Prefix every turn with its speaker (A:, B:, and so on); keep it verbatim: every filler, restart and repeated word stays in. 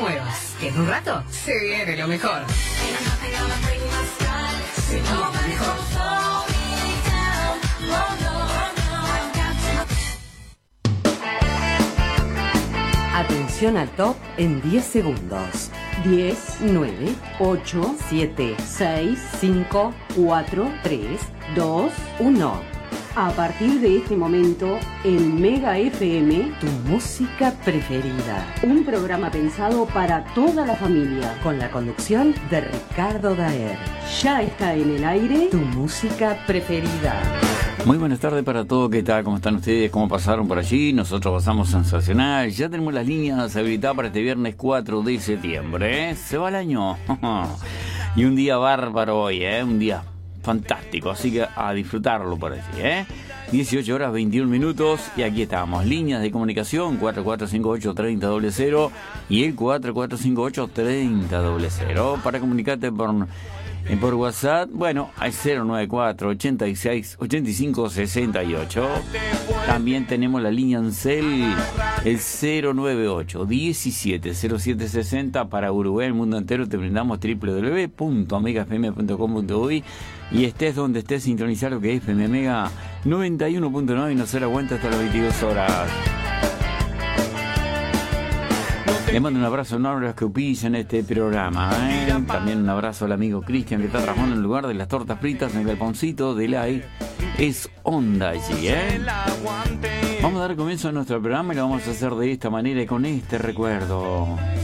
A: muevas, que en un rato se viene lo mejor. Se viene lo mejor.
B: Atención al top en diez segundos. diez, nueve, ocho, siete, seis, cinco, cuatro, tres, dos, uno. A partir de este momento, en Mega F M,
C: tu música preferida.
B: Un programa pensado para toda la familia.
C: Con la conducción de Ricardo Daer.
B: Ya está en el aire
C: tu música preferida.
D: Muy buenas tardes para todos, ¿qué tal? ¿Cómo están ustedes? ¿Cómo pasaron por allí? Nosotros pasamos sensacional. Ya tenemos las líneas habilitadas para este viernes cuatro de septiembre, ¿eh? Se va el año. Y un día bárbaro hoy, ¿eh? Un día fantástico, así que a disfrutarlo por allí, ¿eh? dieciocho horas veintiún minutos y aquí estamos. Líneas de comunicación cuatro cuatro cinco ocho tres cero cero cero y el cuatro cuatro cinco ocho tres cero cero cero para comunicarte por... Por WhatsApp, bueno, hay cero nueve cuatro, ochenta y seis, ochenta y cinco, sesenta y ocho. También tenemos la línea Ancel, el cero nueve ocho, diecisiete, cero siete sesenta para Uruguay, el mundo entero. Te brindamos doble u doble u doble u punto mega f m punto com punto uy y estés donde estés, sintonizar lo que es F M Mega noventa y uno punto nueve y nos será aguanta hasta las veintidós horas. Le mando un abrazo enorme a los que auspician este programa, ¿eh? También un abrazo al amigo Cristian que está trabajando en el lugar de las tortas fritas en el galponcito de la Es Onda allí, ¿eh? Vamos a dar comienzo a nuestro programa y lo vamos a hacer de esta manera y con este recuerdo.